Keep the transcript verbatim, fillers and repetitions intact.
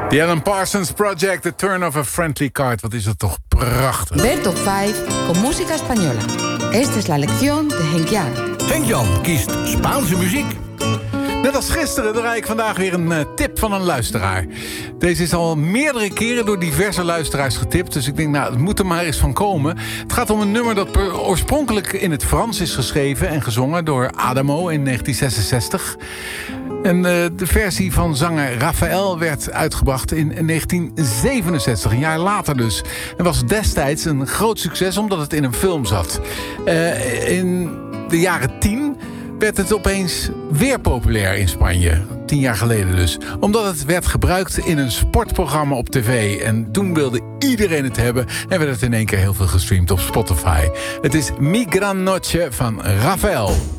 The Alan Parsons Project, The Turn of a Friendly Card. Wat is dat toch prachtig. Ver Top vijf con música española. Esta es la lección de Henk-Jan. Henk-Jan kiest Spaanse muziek. Net als gisteren draai ik vandaag weer een uh, tip van een luisteraar. Deze is al meerdere keren door diverse luisteraars getipt. Dus ik denk, nou, het moet er maar eens van komen. Het gaat om een nummer dat oorspronkelijk in het Frans is geschreven en gezongen door Adamo in negentien zesenzestig. En uh, de versie van zanger Raphaël werd uitgebracht in negentien zevenenzestig, een jaar later dus. En was destijds een groot succes omdat het in een film zat. Uh, in de jaren tien werd het opeens weer populair in Spanje. Tien jaar geleden dus. Omdat het werd gebruikt in een sportprogramma op tv. En toen wilde iedereen het hebben. En werd het in één keer heel veel gestreamd op Spotify. Het is Mi Gran Noche van Raphaël.